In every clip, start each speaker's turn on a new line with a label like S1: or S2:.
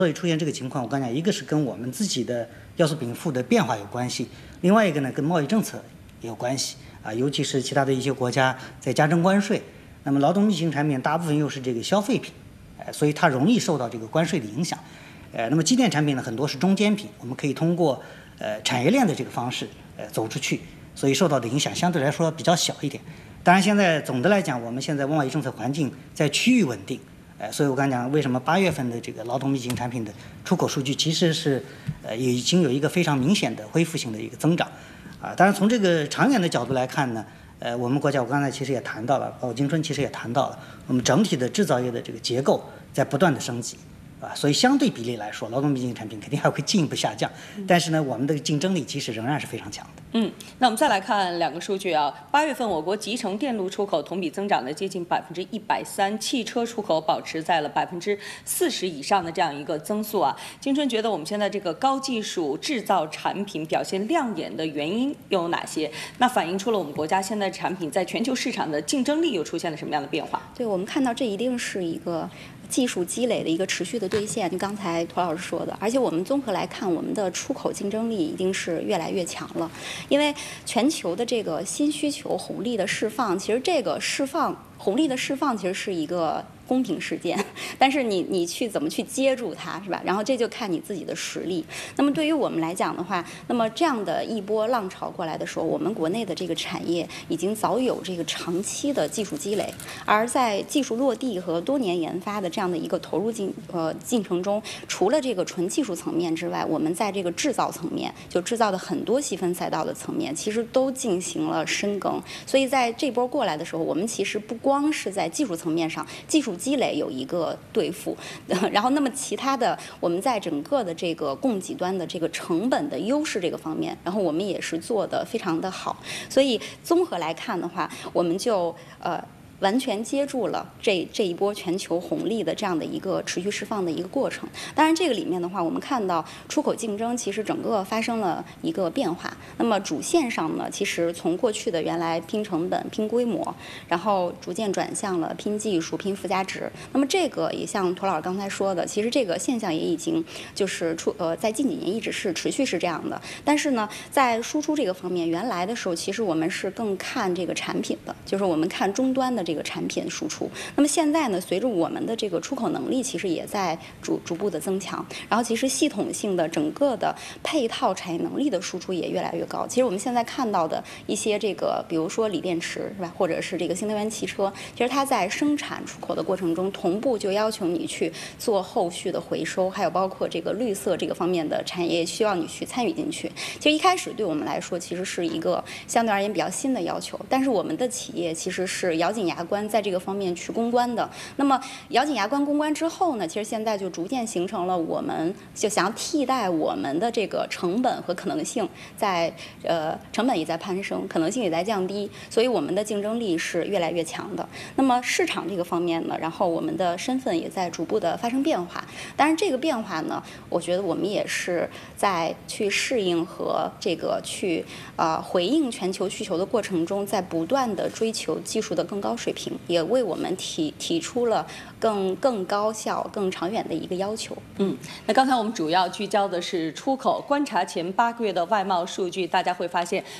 S1: 所以出现这个情况，我刚讲，一个是跟我们自己的要素禀赋的变化有关系，另外一个呢跟贸易政策也有关系啊，尤其是其他的一些国家在加征关税，那么劳动密集型产品大部分又是这个消费品，所以它容易受到这个关税的影响。那么机电产品呢很多是中间品，我们可以通过产业链的这个方式走出去，所以受到的影响相对来说比较小一点。当然，现在总的来讲，我们现在贸易政策环境在趋于稳定。所以我刚才讲，为什么8月份的这个劳动密集型产品的出口数据其实是已经有一个非常明显的恢复性的一个增长啊。当然，从这个长远的角度来看呢，我们国家我刚才其实也谈到了，包括金春其实也谈到了，我们整体的制造业的这个结构在不断的升级。所以相对比例来说，劳动密集型产品肯定还会进一步下降，但是呢，我们的竞争力其实仍然是非常强的。
S2: 那我们再来看2个数据啊，8月份我国集成电路出口同比增长的接近130%，汽车出口保持在了40%以上的这样一个增速啊。金春觉得我们现在这个高技术制造产品表现亮眼的原因又有哪些？那反映出了我们国家现在产品在全球市场的竞争力又出现了什么样的变化？
S3: 对，我们看到这一定是一个技术积累的一个持续的兑现，就刚才涂老师说的，而且我们综合来看，我们的出口竞争力一定是越来越强了，因为全球的这个新需求红利的释放，其实这个红利的释放其实是一个公平事件，但是你去怎么去接住它，是吧？然后这就看你自己的实力。那么对于我们来讲的话，那么这样的一波浪潮过来的时候，我们国内的这个产业已经早有这个长期的技术积累，而在技术落地和多年研发的这样的一个投入进程中，除了这个纯技术层面之外，我们在这个制造层面，就制造的很多细分赛道的层面，其实都进行了深耕。所以在这波过来的时候，我们其实不光是在技术层面上，技术积累有一个对付，然后那么其他的我们在整个的这个供给端的这个成本的优势这个方面，然后我们也是做得非常的好。所以综合来看的话，我们就完全接住了这一波全球红利的这样的一个持续释放的一个过程。当然，这个里面的话，我们看到出口竞争其实整个发生了一个变化。那么主线上呢，其实从过去的原来拼成本、拼规模，然后逐渐转向了拼技术、拼附加值。那么这个也像涂老师刚才说的，其实这个现象也已经就是在近几年一直是持续是这样的。但是呢，在输出这个方面，原来的时候其实我们是更看这个产品的，就是我们看终端的这个产品输出。那么现在呢，随着我们的这个出口能力其实也在逐步的增强，然后其实系统性的整个的配套产业能力的输出也越来越高。其实我们现在看到的一些这个，比如说锂电池是吧，或者是这个新能源汽车，其实它在生产出口的过程中，同步就要求你去做后续的回收，还有包括这个绿色这个方面的产业需要你去参与进去。其实一开始对我们来说，其实是一个相对而言比较新的要求，但是我们的企业其实是咬紧牙关在这个方面去攻关的。那么咬紧牙关攻关之后呢，其实现在就逐渐形成了我们就想要替代我们的这个成本和可能性在成本也在攀升，可能性也在降低，所以我们的竞争力是越来越强的。那么市场这个方面呢，然后我们的身份也在逐步的发生变化。当然这个变化呢，我觉得我们也是在去适应和这个去回应全球需求的过程中，在不断的追求技术的更高水平，也为我们提出了更高效、更长远的一个要求。
S2: 那刚才我们主要聚焦的是出口，观察前8个月的外贸数据，大家会发现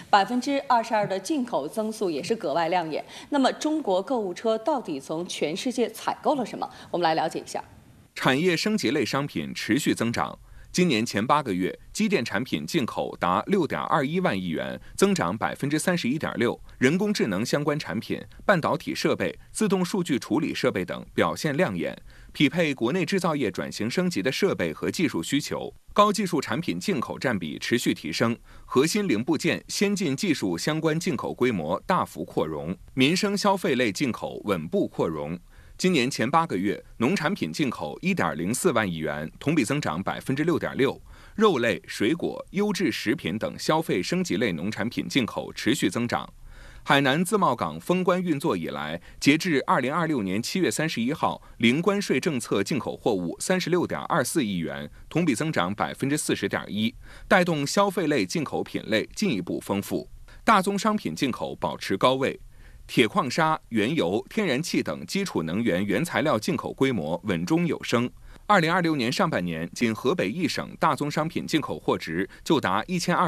S2: 22%的进口增速也是格外亮眼。那么中国购物车到底从全世界采购了什么？我们来了解一下。
S4: 产业升级类商品持续增长。今年前8个月，机电产品进口达6.21万亿元，增长31.6%。人工智能相关产品、半导体设备、自动数据处理设备等表现亮眼，匹配国内制造业转型升级的设备和技术需求。高技术产品进口占比持续提升，核心零部件、先进技术相关进口规模大幅扩容，民生消费类进口稳步扩容。今年前8个月，农产品进口1.04万亿元，同比增长6.6%。肉类、水果、优质食品等消费升级类农产品进口持续增长。海南自贸港封关运作以来，截至2026年7月31号，零关税政策进口货物36.24亿元，同比增长40.1%，带动消费类进口品类进一步丰富。大宗商品进口保持高位。铁矿砂、原油、天然气等基础能源原材料进口规模稳中有升。 2026年上半年，仅河北一省大宗商品进口货值就达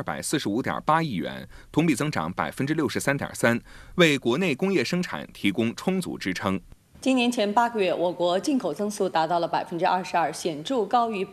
S4: 1245.8亿元，同比增长63.3%，为国内工业生产提供充足支撑。
S2: 今年前8个月，我国进口增速达到了22%，显著高于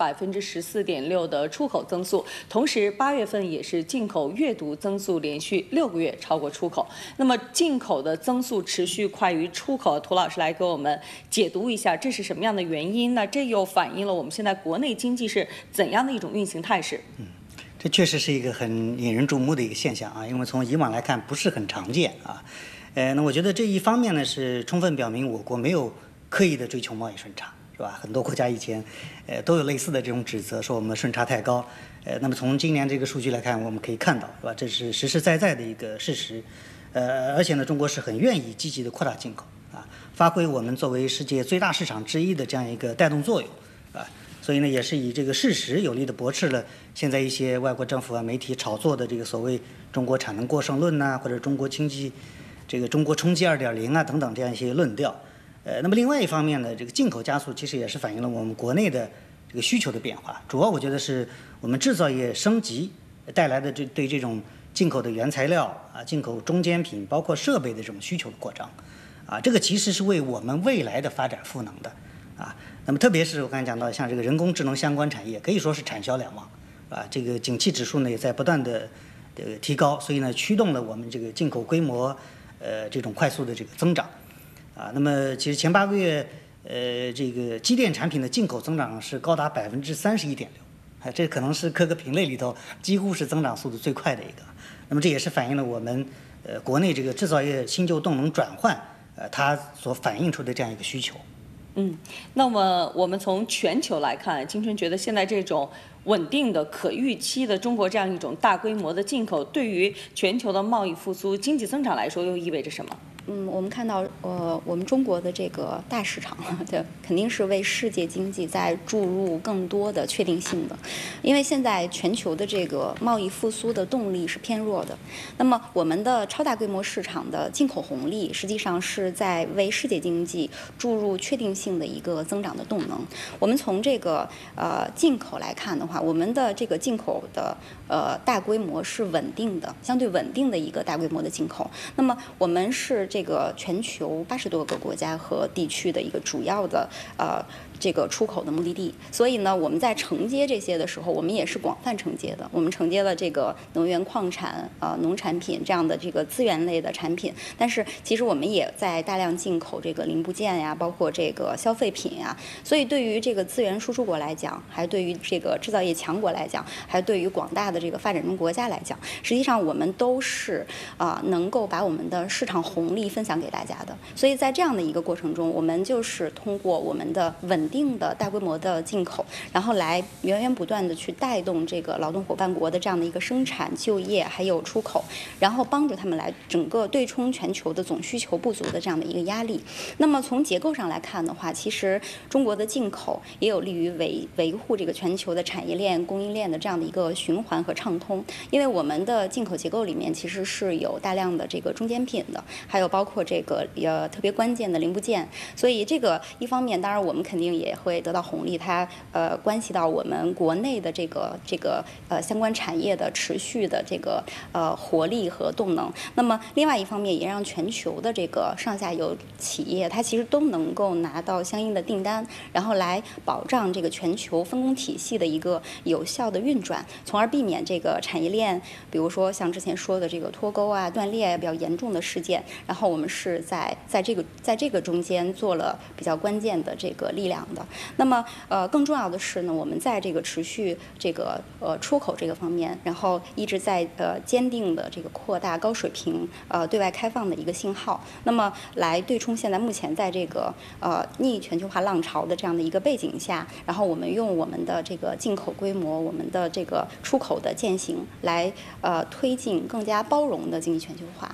S2: 14.6%的出口增速。同时，8月份也是进口月度增速连续6个月超过出口。那么，进口的增速持续快于出口，涂老师来给我们解读一下，这是什么样的原因呢？这又反映了我们现在国内经济是怎样的一种运行态势？
S1: 这确实是一个很引人注目的一个现象啊，因为从以往来看不是很常见啊。那我觉得这一方面呢，是充分表明我国没有刻意的追求贸易顺差，是吧？很多国家以前，都有类似的这种指责，说我们顺差太高。那么从今年这个数据来看，我们可以看到，是吧？这是实实在在的一个事实。而且呢，中国是很愿意积极的扩大进口啊，发挥我们作为世界最大市场之一的这样一个带动作用啊。所以呢，也是以这个事实有力的驳斥了现在一些外国政府啊、媒体炒作的这个所谓中国产能过剩论呐，或者中国经济。这个中国冲击2.0啊等等这样一些论调，那么另外一方面呢，这个进口加速其实也是反映了我们国内的这个需求的变化，主要我觉得是我们制造业升级带来的对这种进口的原材料啊、进口中间品包括设备的这种需求的扩张，啊，这个其实是为我们未来的发展赋能的，啊，那么特别是我刚才讲到像这个人工智能相关产业可以说是产销两旺，啊，这个景气指数呢也在不断的提高，所以呢驱动了我们这个进口规模。这种快速的这个增长，啊，那么其实前8个月，这个机电产品的进口增长是高达31.6%，这可能是各个品类里头几乎是增长速度最快的一个。那么这也是反映了我们国内这个制造业新旧动能转换，它所反映出的这样一个需求。
S2: 那么我们从全球来看，金春觉得现在这种稳定的、可预期的中国这样一种大规模的进口，对于全球的贸易复苏、经济增长来说，又意味着什么？
S3: 我们看到，我们中国的这个大市场，对，肯定是为世界经济在注入更多的确定性的。因为现在全球的这个贸易复苏的动力是偏弱的，那么我们的超大规模市场的进口红利，实际上是在为世界经济注入确定性的一个增长的动能。我们从这个进口来看的话，我们的这个进口的大规模是稳定的，相对稳定的一个大规模的进口。那么我们是这个全球80多个国家和地区的一个主要的这个出口的目的地，所以呢，我们在承接这些的时候，我们也是广泛承接的。我们承接了这个能源、矿产、农产品这样的这个资源类的产品，但是其实我们也在大量进口这个零部件呀，包括这个消费品呀。所以对于这个资源输出国来讲，还对于这个制造业强国来讲，还对于广大的这个发展中国家来讲，实际上我们都是能够把我们的市场红利分享给大家的。所以在这样的一个过程中，我们就是通过我们的稳定的大规模的进口，然后来源源不断的去带动这个劳动伙伴国的这样的一个生产、就业还有出口，然后帮助他们来整个对冲全球的总需求不足的这样的一个压力。那么从结构上来看的话，其实中国的进口也有利于维护这个全球的产业链、供应链的这样的一个循环和畅通。因为我们的进口结构里面其实是有大量的这个中间品的，还有包括这个特别关键的零部件。所以这个一方面，当然我们肯定也会得到红利，它关系到我们国内的这个相关产业的持续的这个活力和动能。那么另外一方面，也让全球的这个上下游企业，它其实都能够拿到相应的订单，然后来保障这个全球分工体系的一个有效的运转，从而避免这个产业链，比如说像之前说的这个脱钩啊、断裂比较严重的事件。然后我们是在这个中间做了比较关键的这个力量的。那么更重要的是呢，我们在这个持续这个出口这个方面，然后一直在坚定的这个扩大高水平对外开放的一个信号，那么来对冲现在目前在这个逆全球化浪潮的这样的一个背景下，然后我们用我们的这个进口规模、我们的这个出口的践行来推进更加包容的经济全球化。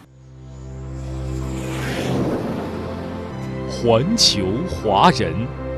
S5: 环球华人，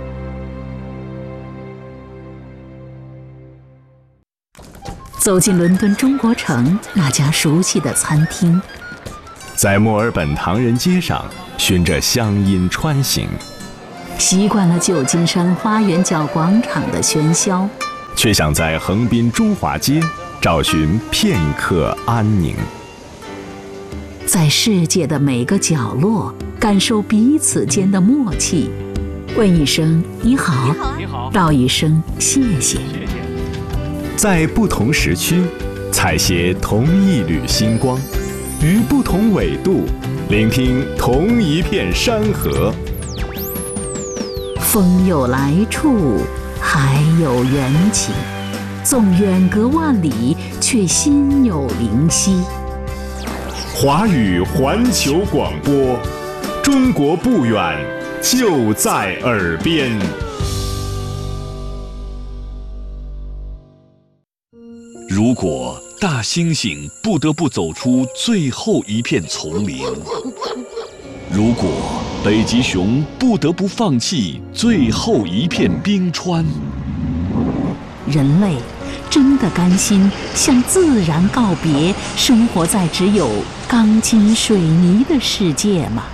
S6: 走进伦敦中国城那家熟悉的餐厅，
S7: 在墨尔本唐人街上循着乡音穿行，
S6: 习惯了旧金山花园角广场的喧嚣，
S5: 却想在横滨中华街找寻片刻安宁。
S6: 在世界的每个角落感受彼此间的默契，问一声你好，
S7: 你好，
S6: 道一声谢谢。
S5: 在不同时区采撷同一缕星光，于不同纬度聆听同一片山河。
S6: 风有来处，海有缘起，纵远隔万里，却心有灵犀。
S5: 华语环球广播，中国不远，就在耳边。
S8: 如果大猩猩不得不走出最后一片丛林，如果北极熊不得不放弃最后一片冰川，
S6: 人类真的甘心向自然告别，生活在只有钢筋水泥的世界吗？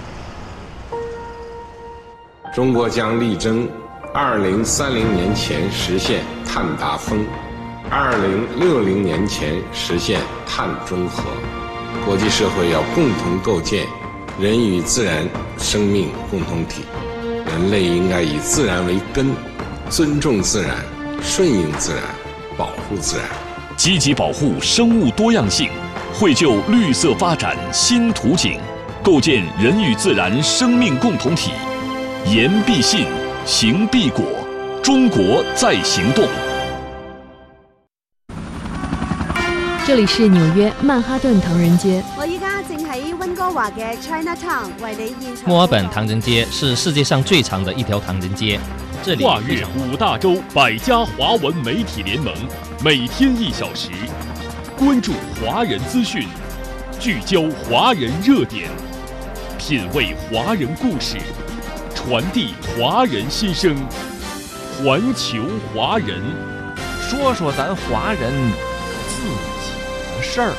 S9: 中国将力争2030年前实现碳达峰，2060年前实现碳中和。国际社会要共同构建人与自然生命共同体，人类应该以自然为根，尊重自然，顺应自然，保护自然，
S8: 积极保护生物多样性，绘就绿色发展新图景，构建人与自然生命共同体。言必信，行必果，中国在行动。
S7: 这里是纽約曼哈頓唐人街。
S10: 我依家正喺溫哥華嘅 Chinatown 為你現場。
S11: 墨爾本唐人街是世界上最長的一條唐人街，這裡
S12: 跨越5大洲100家華文媒體聯盟，每天1小時，關注華人資訊，聚焦華人熱點，品味華人故事，傳遞華人心聲，環球華人，
S13: 說說咱華人自己的事兒。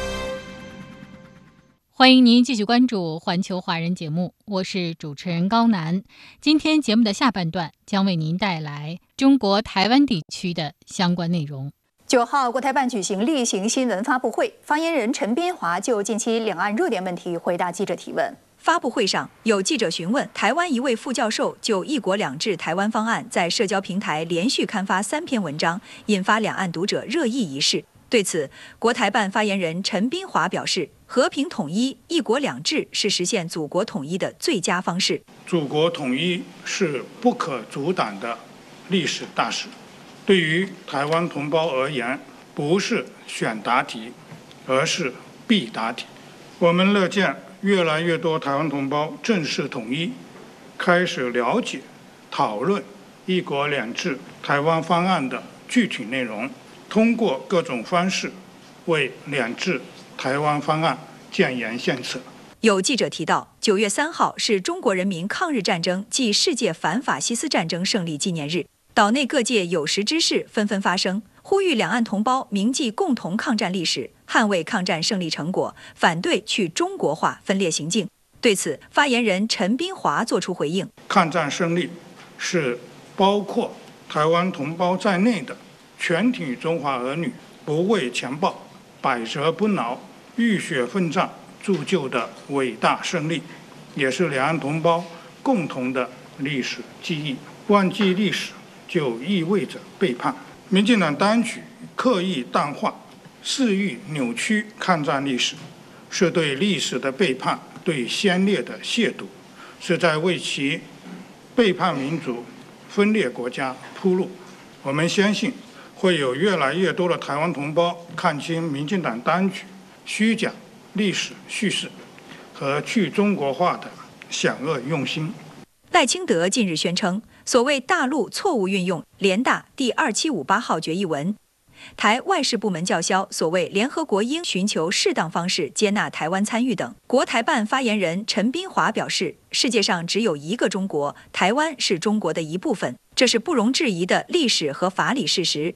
S14: 欢迎您继续关注环球华人节目，我是主持人高楠。今天节目的下半段将为您带来中国台湾地区的相关内容。
S15: 9号，国台办举行例行新闻发布会，发言人陈斌华就近期两岸热点问题回答记者提问。
S16: 发布会上，有记者询问台湾一位副教授就“一国两制”台湾方案在社交平台连续刊发3篇文章，引发两岸读者热议一事。对此，国台办发言人陈斌华表示，和平统一、一国两制是实现祖国统一的最佳方式。
S17: 祖国统一是不可阻挡的历史大事，对于台湾同胞而言，不是选答题，而是必答题。我们乐见越来越多台湾同胞正式统一，开始了解、讨论一国两制台湾方案的具体内容，通过各种方式为两制台湾方案建言献策。
S16: 有记者提到，9月3号是中国人民抗日战争暨世界反法西斯战争胜利纪念日，岛内各界有识之士纷纷发声，呼吁两岸同胞铭记共同抗战历史，捍卫抗战胜利成果，反对去中国化分裂行径。对此，发言人陈斌华作出回应：
S17: 抗战胜利是包括台湾同胞在内的全体中华儿女不畏强暴、百折不挠、浴血奋战铸就的伟大胜利，也是两岸同胞共同的历史记忆。忘记历史就意味着背叛。民进党当局刻意淡化、肆意扭曲抗战历史，是对历史的背叛，对先烈的亵渎，是在为其背叛民族、分裂国家铺路。我们相信，会有越来越多的台湾同胞看清民进党当局虚假历史叙事和去中国化的险恶用心。
S16: 赖清德近日宣称，所谓大陆错误运用联大第2758号决议文，台外事部门叫嚣所谓联合国应寻求适当方式接纳台湾参与等。国台办发言人陈斌华表示，世界上只有一个中国，台湾是中国的一部分，这是不容置疑的历史和法理事实。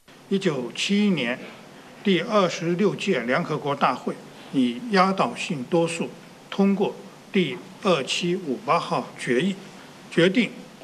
S17: 1971年第26届联合国大会以压倒性多数通过第2758号决议，决定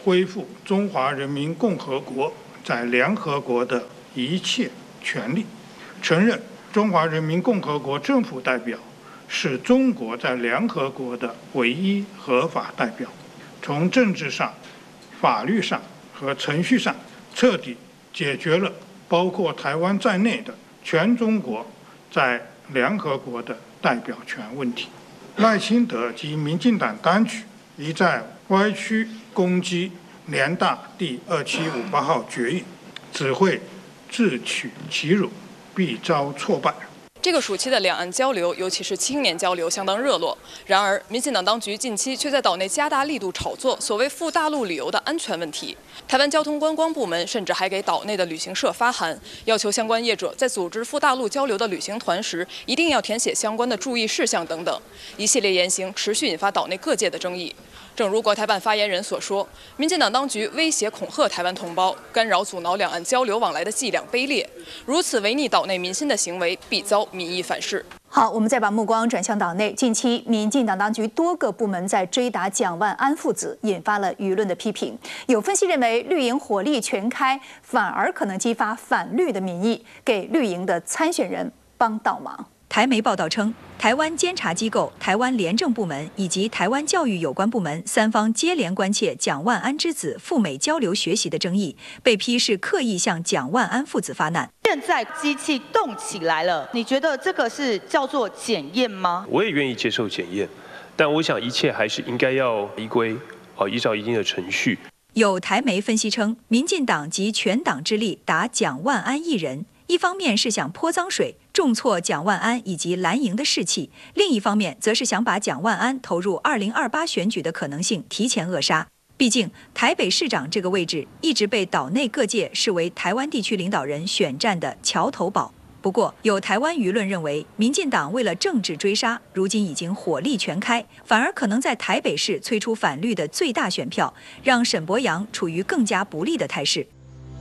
S17: 恢复中华人民共和国在联合国的一切权利，承认中华人民共和国政府代表是中国在联合国的唯一合法代表，从政治上、法律上和程序上彻底解决了包括台湾在内的全中国在联合国的代表权问题。赖清德及民进党当局一再歪曲攻击联大第2758号决议，只会自取其辱，必遭挫败。
S18: 这个暑期的两岸交流，尤其是青年交流，相当热络。然而，民进党当局近期却在岛内加大力度炒作所谓赴大陆旅游的安全问题。台湾交通观光部门甚至还给岛内的旅行社发函，要求相关业者在组织赴大陆交流的旅行团时，一定要填写相关的注意事项等等。一系列言行持续引发岛内各界的争议。正如国台办发言人所说，民进党当局威胁恐吓台湾同胞，干扰阻挠两岸交流往来的伎俩卑劣，如此违逆岛内民心的行为，必遭民意反噬。
S15: 好，我们再把目光转向岛内。近期，民进党当局多个部门在追打蒋万安父子，引发了舆论的批评。有分析认为，绿营火力全开，反而可能激发反绿的民意，给绿营的参选人帮倒忙。
S16: 台媒报道称，台湾监察机构、台湾廉政部门以及台湾教育有关部门三方接连关切蒋万安之子赴美交流学习的争议，被批是刻意向蒋万安父子发难。
S19: 现在机器动起来了，你觉得这个是叫做检验吗？
S20: 我也愿意接受检验，但我想一切还是应该要依照一定的程序。
S16: 有台媒分析称，民进党集全党之力打蒋万安一人，一方面是想泼脏水，重挫蒋万安以及蓝营的士气；另一方面，则是想把蒋万安投入2028选举的可能性提前扼杀。毕竟，台北市长这个位置一直被岛内各界视为台湾地区领导人选战的桥头堡。不过，有台湾舆论认为，民进党为了政治追杀，如今已经火力全开，反而可能在台北市催出反绿的最大选票，让沈伯洋处于更加不利的态势。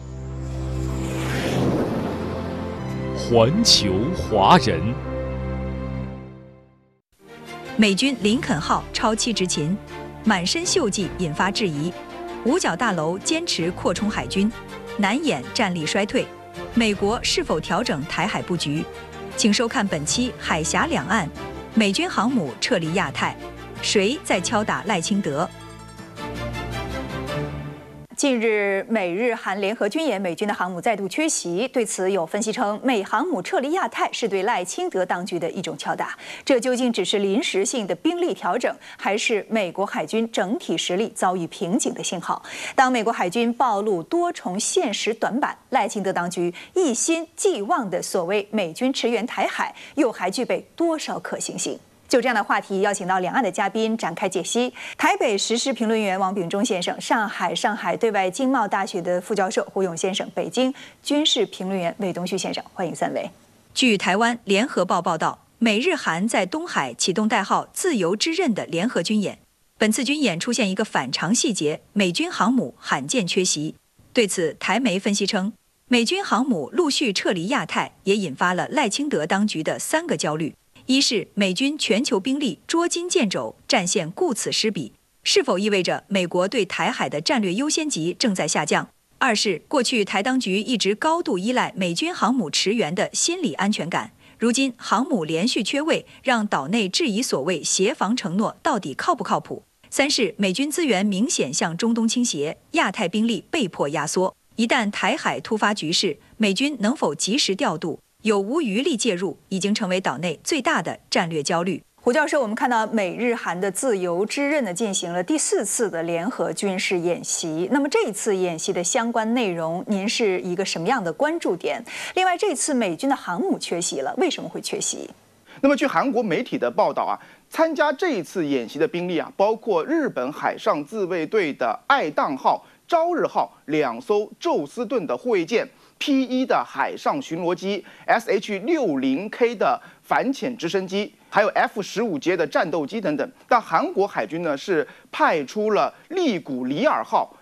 S12: 环球华人，
S16: 美军林肯号超期执勤，满身锈迹引发质疑。五角大楼坚持扩充海军，难掩战力衰退。美国是否调整台海布局？请收看本期《海峡两岸》，美军航母撤离亚太，谁在敲打赖清德？
S15: 近日，美日韩联合军演，美军的航母再度缺席。对此，有分析称，美航母撤离亚太是对赖清德当局的一种敲打。这究竟只是临时性的兵力调整，还是美国海军整体实力遭遇瓶颈的信号？当美国海军暴露多重现实短板，赖清德当局一心寄望的所谓美军驰援台海，又还具备多少可行性？就这样的话题，邀请到两岸的嘉宾展开解析。台北时事评论员王炳忠先生，上海对外经贸大学的副教授胡勇先生，北京军事评论员魏东旭先生，欢迎三位。
S16: 据台湾联合报报道，美日韩在东海启动代号“自由之刃”的联合军演。本次军演出现一个反常细节，美军航母罕见缺席。对此，台媒分析称，美军航母陆续撤离亚太，也引发了赖清德当局的3个焦虑。一是美军全球兵力捉襟见肘，战线顾此失彼，是否意味着美国对台海的战略优先级正在下降？二是过去台当局一直高度依赖美军航母驰援的心理安全感，如今航母连续缺位，让岛内质疑所谓协防承诺到底靠不靠谱？三是美军资源明显向中东倾斜，亚太兵力被迫压缩，一旦台海突发局势，美军能否及时调度？有无余力介入，已经成为岛内最大的战略焦虑。
S15: 胡教授，我们看到美日韩的自由之刃呢进行了第4次的联合军事演习。那么这一次演习的相关内容，您是一个什么样的关注点？另外，这次美军的航母缺席了，为什么会缺席？
S21: 那么据韩国媒体的报道啊，参加这一次演习的兵力啊，包括日本海上自卫队的爱宕号、朝日号2艘宙斯盾的护卫舰。P1的海上巡逻机 ，SH-60K 的反潜直升机，还有 F-15节的战斗机等等。但韩国海军呢是派出了利古里尔号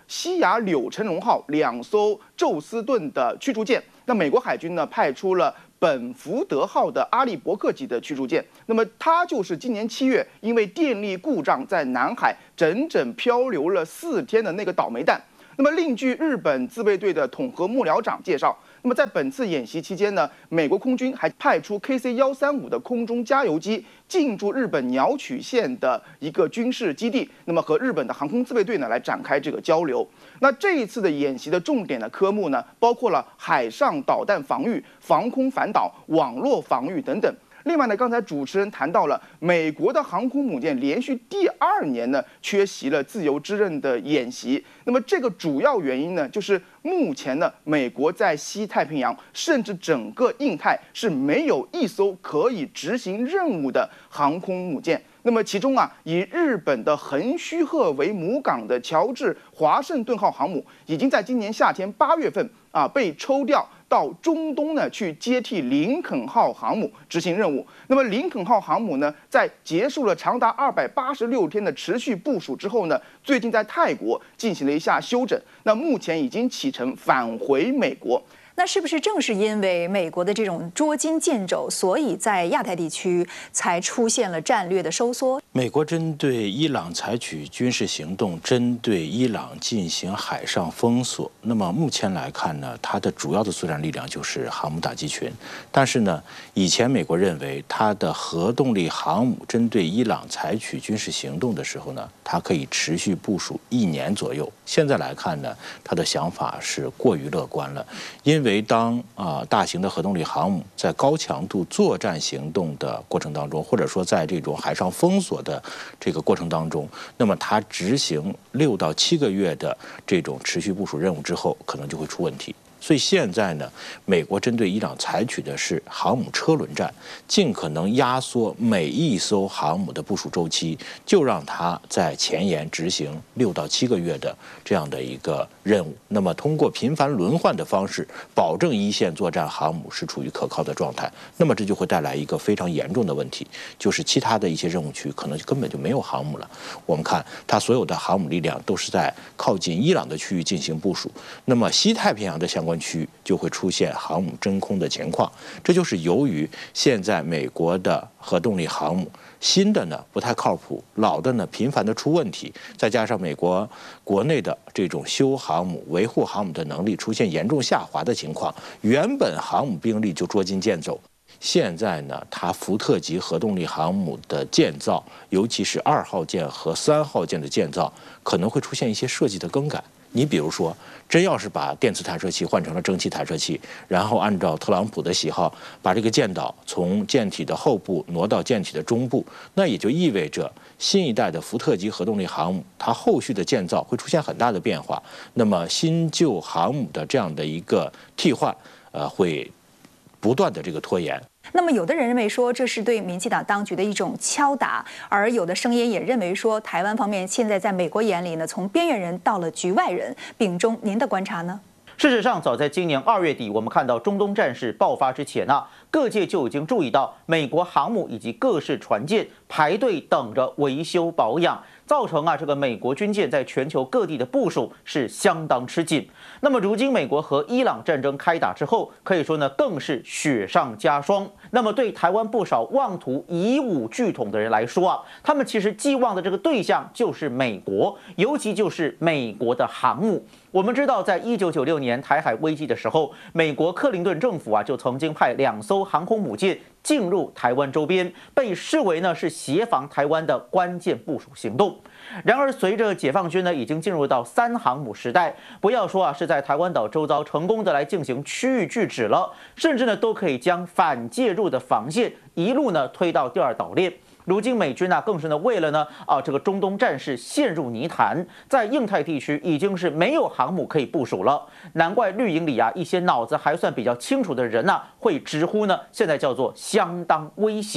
S21: 西雅柳成龙号2艘宙斯盾的驱逐舰。那美国海军呢派出了本福德号的阿利伯克级的驱逐舰，那么它就是今年7月因为电力故障在南海整整漂流了4天的那个倒霉蛋。那么另据日本自卫队的统合幕僚长介绍，那么在本次演习期间呢，美国空军还派出 KC-135的空中加油机进驻日本鸟取县的一个军事基地，那么和日本的航空自卫队呢来展开这个交流。那这一次的演习的重点的科目呢，包括了海上导弹防御、防空反导、网络防御等等。另外呢，刚才主持人谈到了美国的航空母舰连续第2年呢缺席了自由之刃的演习。那么这个主要原因呢，就是目前呢，美国在西太平洋甚至整个印太是没有一艘可以执行任务的航空母舰。那么其中啊，以日本的横须贺为母港的乔治华盛顿号航母，已经在今年夏天8月份被抽调到中东呢去接替林肯号航母执行任务。那么林肯号航母呢，在结束了长达286天的持续部署之后呢，最近在泰国进行了一下休整，那目前已经启程返回美国。
S15: 那是不是正是因为美国的这种捉襟见肘，所以在亚太地区才出现了战略的收缩？
S4: 美国针对伊朗采取军事行动，针对伊朗进行海上封锁。那么目前来看呢，它的主要的作战力量就是航母打击群。但是呢，以前美国认为它的核动力航母针对伊朗采取军事行动的时候呢，它可以持续部署1年左右。现在来看呢，他的想法是过于乐观了，因为当大型的核动力航母在高强度作战行动的过程当中，或者说在这种海上封锁的这个过程当中，那么它执行6到7个月的这种持续部署任务之后，可能就会出问题。所以现在呢，美国针对伊朗采取的是航母车轮战，尽可能压缩每一艘航母的部署周期，就让它在前沿执行6到7个月的这样的一个任务。那么通过频繁轮换的方式，保证一线作战航母是处于可靠的状态。那么这就会带来一个非常严重的问题，就是其他的一些任务区可能根本就没有航母了。我们看它所有的航母力量都是在靠近伊朗的区域进行部署，那么西太平洋的相关区域就会出现航母真空的情况。这就是由于现在美国的核动力航母新的呢不太靠谱，老的呢频繁的出问题，再加上美国国内的这种修航母、维护航母的能力出现严重下滑的情况，原本航母兵力就捉襟见肘。现在呢，它福特级核动力航母的建造，尤其是2号舰和3号舰的建造，可能会出现一些设计的更改。你比如说，真要是把电磁弹射器换成了蒸汽弹射器，然后按照特朗普的喜好，把这个舰岛从舰体的后部挪到舰体的中部，那也就意味着新一代的福特级核动力航母，它后续的建造会出现很大的变化。那么新旧航母的这样的一个替换，会不断的这个拖延。
S15: 那么有的人认为说这是对民进党当局的一种敲打，而有的声音也认为说台湾方面现在在美国眼里呢，从边缘人到了局外人。秉忠，您的观察呢？
S22: 事实上，早在今年2月底，我们看到中东战事爆发之前各界就已经注意到美国航母以及各式船舰排队等着维修保养，造成这个美国军舰在全球各地的部署是相当吃紧。那么如今美国和伊朗战争开打之后，可以说呢更是雪上加霜。那么对台湾不少妄图以武拒统的人来说他们其实寄望的这个对象就是美国，尤其就是美国的航母。我们知道，在1996年台海危机的时候，美国克林顿政府就曾经派2艘航空母舰进入台湾周边，被视为呢是协防台湾的关键部署行动。然而，随着解放军呢已经进入到3航母时代，不要说是在台湾岛周遭成功的来进行区域拒止了，甚至呢都可以将反介入的防线一路呢推到第2岛链。如今美军更是呢为了呢这个中东战事陷入泥潭，在印太地区已经是没有航母可以部署了。难怪绿营里一些脑子还算比较清楚的人会直呼呢现在叫做相当危险。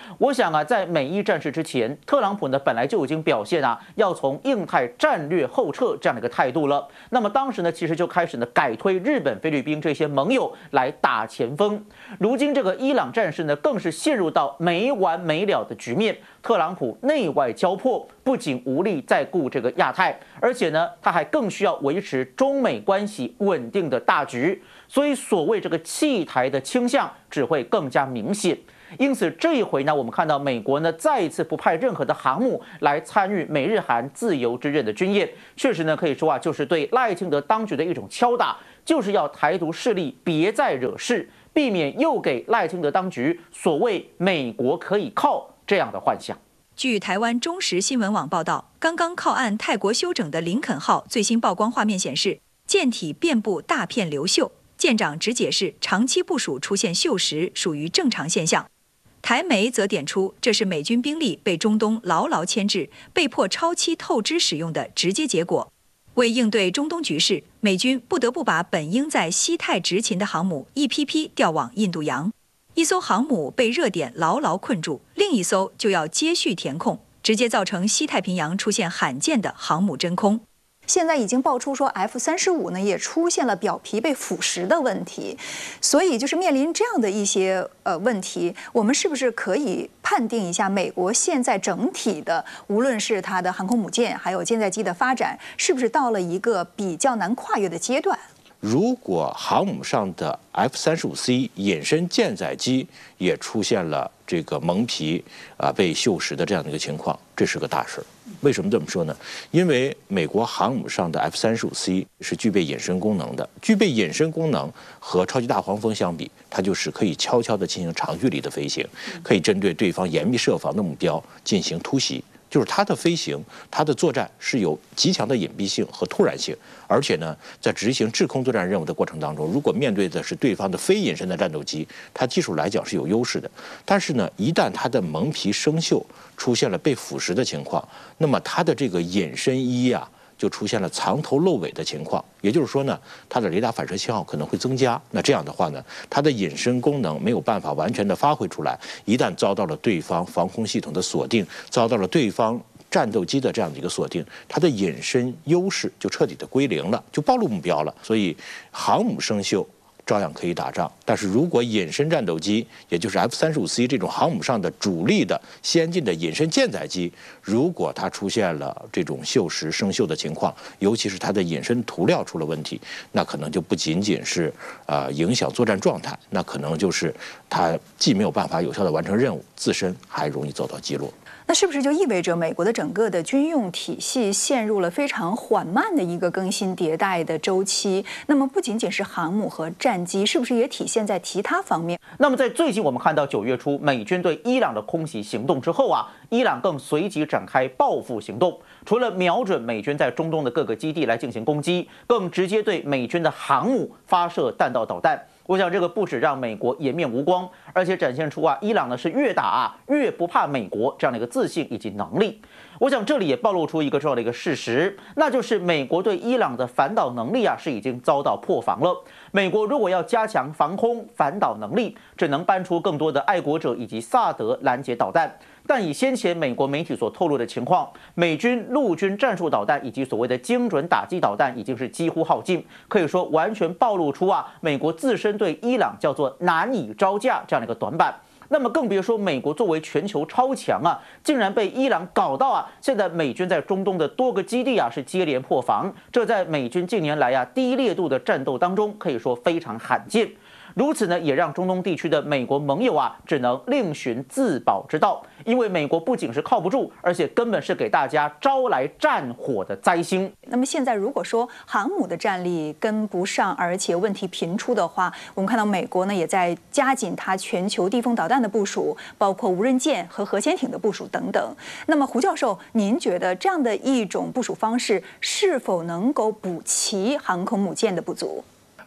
S22: 我想啊，在美伊战事之前，特朗普呢本来就已经表现啊，要从印太战略后撤这样的一个态度了。那么当时呢，其实就开始呢改推日本、菲律宾这些盟友来打前锋。如今这个伊朗战事呢，更是陷入到没完没了的局面。特朗普内外交迫，不仅无力再顾这个亚太，而且呢，他还更需要维持中美关系稳定的大局。所以，所谓这个弃台的倾向只会更加明显。因此，这一回呢，我们看到美国呢再一次不派任何的航母来参与美日韩自由之刃的军演，确实呢可以说啊，就是对赖清德当局的一种敲打，就是要台独势力别再惹事，避免又给赖清德当局所谓美国可以靠这样的幻想。
S16: 据台湾中时新闻网报道，刚刚靠岸泰国休整的林肯号最新曝光画面显示，舰体遍布大片流锈，舰长只解释长期部署出现锈蚀属于正常现象。台媒则点出，这是美军兵力被中东牢牢牵制，被迫超期透支使用的直接结果。为应对中东局势，美军不得不把本应在西太执勤的航母一批批调往印度洋。一艘航母被热点牢牢困住，另一艘就要接续填空，直接造成西太平洋出现罕见的航母真空。
S15: 现在已经爆出说 F-35呢也出现了表皮被腐蚀的问题，所以就是面临这样的一些问题，我们是不是可以判定一下美国现在整体的，无论是它的航空母舰还有舰载机的发展，是不是到了一个比较难跨越的阶段？
S4: 如果航母上的 F-35C 衍生舰载机也出现了这个蒙皮被锈蚀的这样的一个情况，这是个大事。为什么这么说呢？因为美国航母上的 F-35C 是具备衍生功能的，具备衍生功能和超级大黄蜂相比，它就是可以悄悄地进行长距离的飞行，可以针对对方严密设防的目标进行突袭。就是它的飞行，它的作战是有极强的隐蔽性和突然性，而且呢，在执行制空作战任务的过程当中，如果面对的是对方的非隐身的战斗机，它技术来讲是有优势的。但是呢，一旦它的蒙皮生锈，出现了被腐蚀的情况，那么它的这个衍生衣啊，就出现了藏头露尾的情况，也就是说呢，它的雷达反射信号可能会增加。那这样的话呢，它的隐身功能没有办法完全的发挥出来。一旦遭到了对方防空系统的锁定，遭到了对方战斗机的这样的一个锁定，它的隐身优势就彻底的归零了，就暴露目标了。所以航母生锈照样可以打仗，但是如果隐身战斗机，也就是 F-35C 这种航母上的主力的先进的隐身舰载机，如果它出现了这种锈蚀生锈的情况，尤其是它的隐身涂料出了问题，那可能就不仅仅是影响作战状态，那可能就是它既没有办法有效的完成任务，自身还容易遭到击落。
S15: 那是不是就意味着美国的整个的军用体系陷入了非常缓慢的一个更新迭代的周期？那么不仅仅是航母和战机，是不是也体现在其他方面？
S22: 那么在最近我们看到9月初美军对伊朗的空袭行动之后啊，伊朗更随即展开报复行动，除了瞄准美军在中东的各个基地来进行攻击，更直接对美军的航母发射弹道导弹。我想这个不止让美国颜面无光，而且展现出伊朗呢是越打越不怕美国这样的一个自信以及能力。我想这里也暴露出一个重要的一个事实，那就是美国对伊朗的反导能力是已经遭到破防了。美国如果要加强防空反导能力，只能搬出更多的爱国者以及萨德拦截导弹。但以先前美国媒体所透露的情况，美军陆军战术导弹以及所谓的精准打击导弹已经是几乎耗尽，可以说完全暴露出美国自身对伊朗叫做难以招架这样的一个短板。那么更别说美国作为全球超强竟然被伊朗搞到现在美军在中东的多个基地是接连破防，这在美军近年来低烈度的战斗当中可以说非常罕见。如此呢，也让中东地区的美国盟友只能另寻自保之道，因为美国不仅是靠不住，而且根本是给大家招来战火的灾星。
S15: 那么现在如果说航母的战力跟不上，而且问题频出的话，我们看到美国呢也在加紧它全球地锋导弹的部署，包括无人舰和核潜艇的部署等等。那么胡教授，您觉得这样的一种部署方式是否能够补齐航空母舰的不足？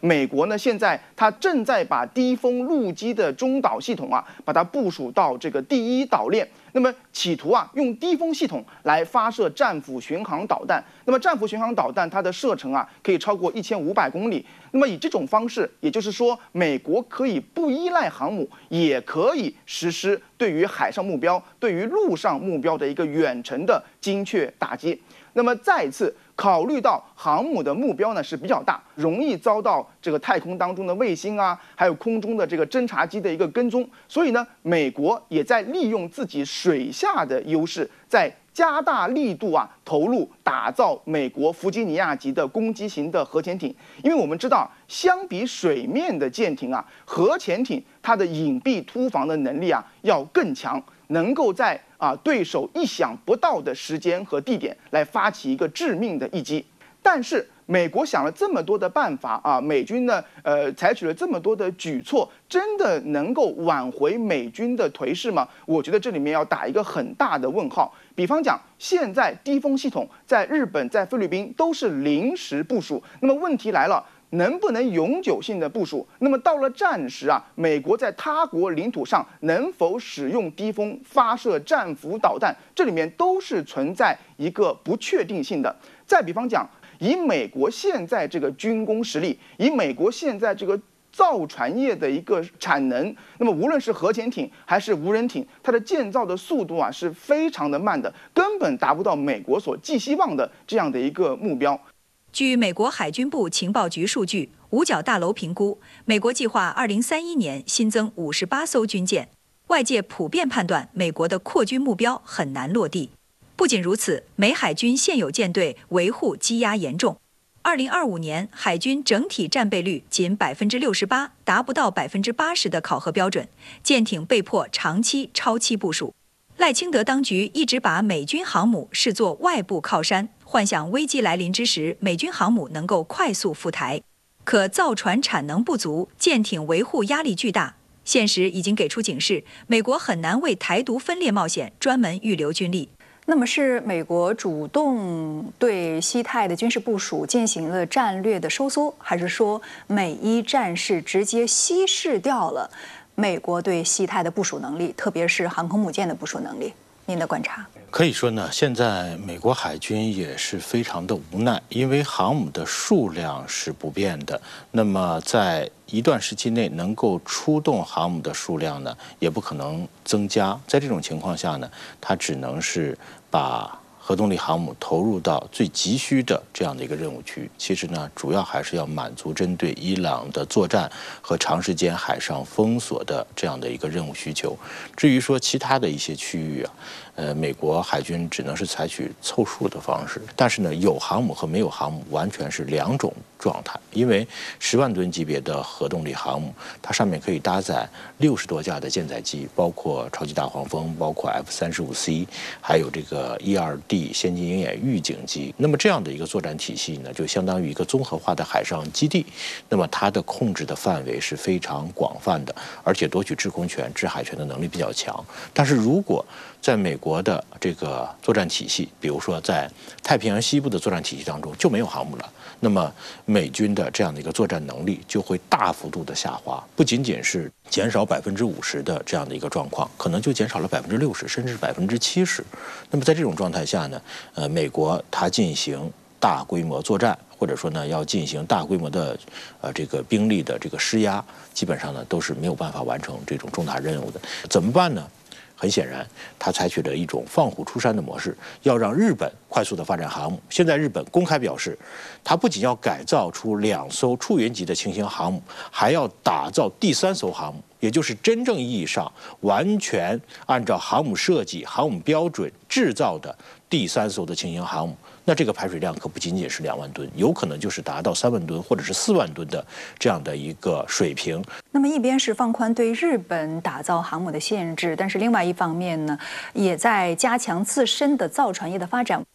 S21: 美国呢现在它正在把低空陆基的中导系统啊，把它部署到这个第1岛链。那么企图啊用低风系统来发射战斧巡航导弹。那么战斧巡航导弹它的射程啊可以超过1500公里。那么以这种方式，也就是说，美国可以不依赖航母，也可以实施对于海上目标、对于陆上目标的一个远程的精确打击。那么再一次考虑到航母的目标呢是比较大，容易遭到这个太空当中的卫星啊，还有空中的这个侦察机的一个跟踪，所以呢，美国也在利用自己水下的优势，在加大力度啊，投入打造美国弗吉尼亚级的攻击型的核潜艇。因为我们知道，相比水面的舰艇啊，核潜艇它的隐蔽突防的能力啊要更强，能够在对手意想不到的时间和地点来发起一个致命的一击。但是美国想了这么多的办法啊，美军呢采取了这么多的举措，真的能够挽回美军的颓势吗？我觉得这里面要打一个很大的问号。比方讲，现在低风系统在日本、在菲律宾都是临时部署，那么问题来了。能不能永久性的部署？那么到了战时啊，美国在他国领土上能否使用低风发射战斧导弹？这里面都是存在一个不确定性的。再比方讲，以美国现在这个军工实力，以美国现在这个造船业的一个产能，那么无论是核潜艇还是无人艇，它的建造的速度啊是非常的慢的，根本达不到美国所寄希望的这样的一个目标。
S16: 据美国海军部情报局数据，五角大楼评估，美国计划2031年新增58艘军舰。外界普遍判断，美国的扩军目标很难落地。不仅如此，美海军现有舰队维护积压严重。2025年海军整体战备率仅68%，达不到80%的考核标准，舰艇被迫长期超期部署。赖清德当局一直把美军航母视作外部靠山，幻想危机来临之时，美军航母能够快速赴台。可造船产能不足，舰艇维护压力巨大，现实已经给出警示，美国很难为台独分裂冒险专门预留军力。
S15: 那么是美国主动对西太的军事部署进行了战略的收缩，还是说美伊战事直接稀释掉了美国对西太的部署能力，特别是航空母舰的部署能力？您的观察？
S4: 可以说呢，现在美国海军也是非常的无奈，因为航母的数量是不变的，那么在一段时期内能够出动航母的数量呢，也不可能增加。在这种情况下呢，它只能是把核动力航母投入到最急需的这样的一个任务区。其实呢，主要还是要满足针对伊朗的作战和长时间海上封锁的这样的一个任务需求。至于说其他的一些区域啊，美国海军只能是采取凑数的方式，但是呢，有航母和没有航母完全是两种状态。因为10万吨级别的核动力航母，它上面可以搭载60多架的舰载机，包括超级大黄蜂，包括 F-35C， 还有这个 E-2D 先进鹰眼预警机。那么这样的一个作战体系呢，就相当于一个综合化的海上基地。那么它的控制的范围是非常广泛的，而且夺取制空权、制海权的能力比较强。但是如果在美国的这个作战体系，比如说在太平洋西部的作战体系当中就没有航母了，那么美军的这样的一个作战能力就会大幅度的下滑，不仅仅是减少50%的这样的一个状况，可能就减少了60%甚至70%。那么在这种状态下呢，美国它进行大规模作战，或者说呢要进行大规模的这个兵力的这个施压，基本上呢都是没有办法完成这种重大任务的。怎么办呢？很显然，他采取了一种放虎出山的模式，要让日本快速的发展航母。现在日本公开表示，他不仅要改造出2艘出云级的轻型航母，还要打造第3艘航母，也就是真正意义上完全按照航母设计、航母标准制造的第3艘的轻型航母。那这个排水量可不仅仅是2万吨，有可能就是达到3万吨或者是4万吨的这样的一个水平。
S15: 那么一边是放宽对日本打造航母的限制，但是另外一方面呢，也在加强自身的造船业的发展。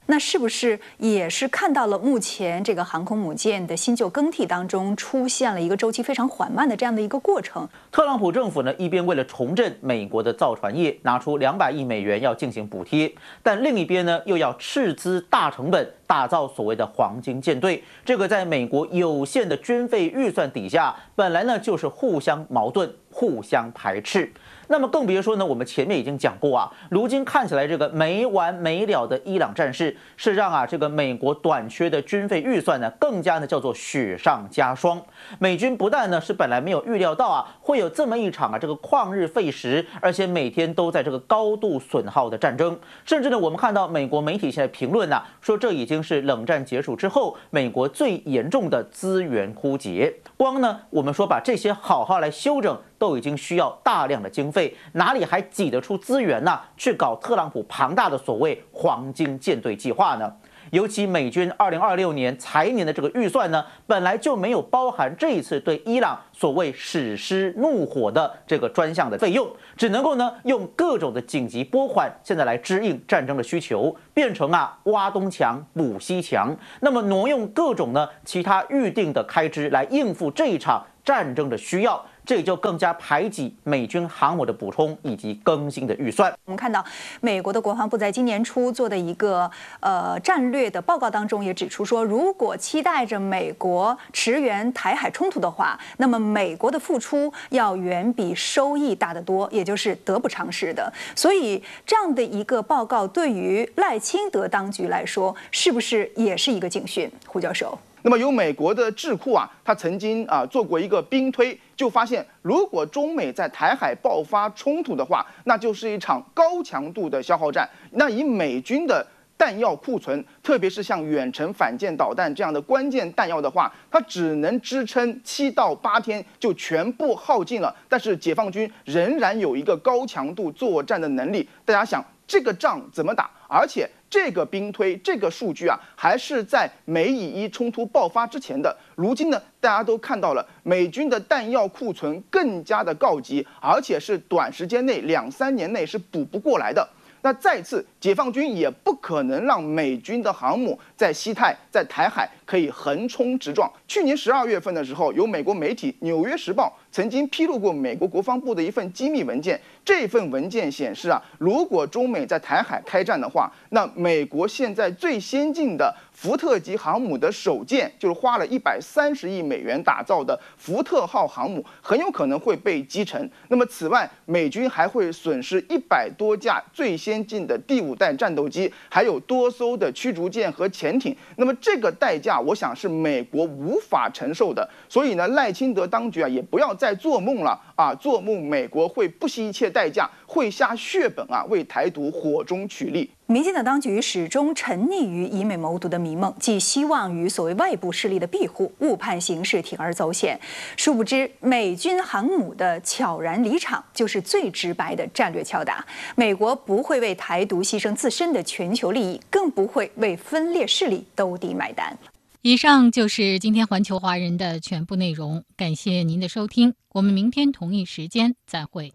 S15: 那是不是也是看到了目前这个航空母舰的新旧更替当中出现了一个周期非常缓慢的这样的一个过程？
S22: 特朗普政府呢，一边为了重振美国的造船业，拿出200亿美元要进行补贴，但另一边呢，又要斥资大成本打造所谓的黄金舰队。这个在美国有限的军费预算底下，本来呢就是互相矛盾、互相排斥。那么更别说呢，我们前面已经讲过啊，如今看起来这个没完没了的伊朗战事，是让这个美国短缺的军费预算呢，更加呢叫做雪上加霜。美军不但呢是本来没有预料到会有这么一场这个旷日费时，而且每天都在这个高度损耗的战争，甚至呢我们看到美国媒体现在评论说这已经是冷战结束之后美国最严重的资源枯竭。光呢我们说把这些好好来修整，都已经需要大量的经费，哪里还挤得出资源去搞特朗普庞大的所谓黄金舰队计划呢？尤其美军2026年财年的这个预算呢，本来就没有包含这一次对伊朗所谓史诗怒火的这个专项的费用，只能够呢用各种的紧急拨款，现在来支应战争的需求，变成挖东墙补西墙，那么挪用各种呢其他预定的开支来应付这一场战争的需要。这就更加排挤美军航母的补充以及更新的预算。
S15: 我们看到美国的国防部在今年初做的一个战略的报告当中也指出说，如果期待着美国驰援台海冲突的话，那么美国的付出要远比收益大得多，也就是得不偿失的。所以这样的一个报告对于赖清德当局来说，是不是也是一个警讯？胡教授。
S21: 那么有美国的智库他曾经做过一个兵推，就发现如果中美在台海爆发冲突的话，那就是一场高强度的消耗战。那以美军的弹药库存，特别是像远程反舰导弹这样的关键弹药的话，它只能支撑7到8天就全部耗尽了。但是解放军仍然有一个高强度作战的能力。大家想这个仗怎么打？而且这个兵推这个数据还是在美以伊冲突爆发之前的。如今呢，大家都看到了美军的弹药库存更加的告急，而且是短时间内2、3年内是补不过来的。那再次，解放军也不可能让美军的航母在西太、在台海可以横冲直撞。去年12月份的时候，有美国媒体《纽约时报》曾经披露过美国国防部的一份机密文件。这份文件显示如果中美在台海开战的话，那美国现在最先进的福特级航母的首舰，就是花了130亿美元打造的福特号航母，很有可能会被击沉。那么此外，美军还会损失100多架最先进的第5代战斗机，还有多艘的驱逐舰和潜艇。那么这个代价，我想是美国无法承受的。所以呢，赖清德当局也不要再做梦了做梦美国会不惜一切代价，会下血本为台独火中取栗。
S15: 民进党当局始终沉溺于以美谋独的迷梦，寄希望于所谓外部势力的庇护，误判形势，铤而走险。殊不知，美军航母的悄然离场，就是最直白的战略敲打。美国不会为台独牺牲自身的全球利益，更不会为分裂势力兜底买单。
S14: 以上就是今天环球华人的全部内容，感谢您的收听，我们明天同一时间再会。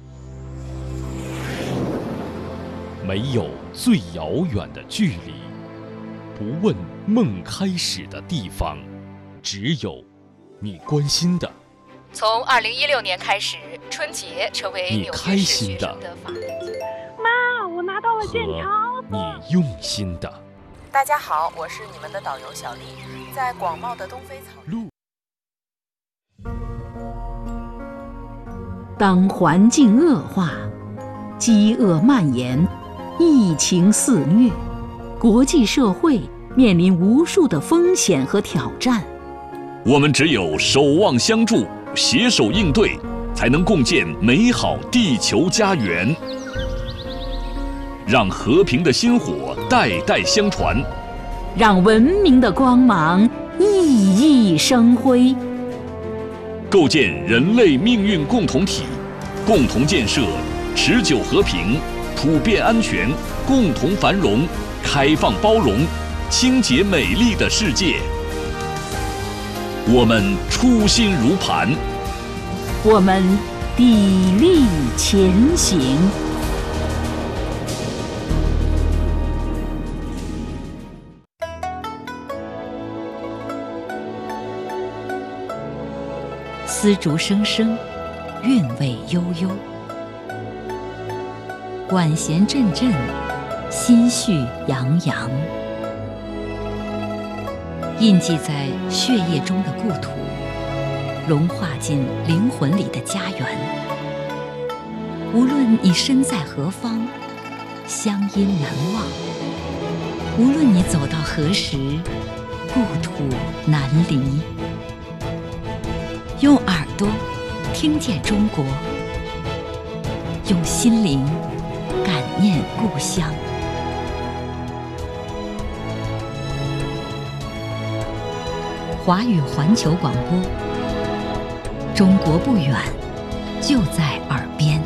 S12: 没有最遥远的距离，不问梦开始的地方，只有你关心的。
S1: 从2016年开始，春节成为纽约市学生的法定节日。
S2: 妈，我拿到了剑桥。
S12: 你用心的。
S1: 大家好，我是你们的导游小丽，在广袤的东非草原。
S6: 当环境恶化，饥饿蔓延，疫情肆虐，国际社会面临无数的风险和挑战。
S8: 我们只有守望相助，携手应对，才能共建美好地球家园。让和平的薪火代代相传，
S6: 让文明的光芒熠熠生辉。
S8: 构建人类命运共同体，共同建设持久和平、普遍安全、共同繁荣、开放包容、清洁美丽的世界。我们初心如磐，
S6: 我们砥砺前行。
S3: 丝竹声声，韵味悠悠。管弦阵阵，心绪洋洋。印记在血液中的故土，融化进灵魂里的家园。无论你身在何方，乡音难忘；无论你走到何时，故土难离。用耳朵听见中国，用心灵感念故乡。华语环球广播，中国不远，就在耳边。